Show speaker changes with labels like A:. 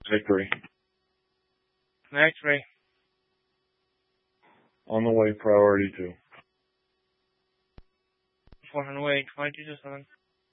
A: Victory.
B: Victory.
A: On the way, priority 2.
B: 4 on the way, 22 to 7.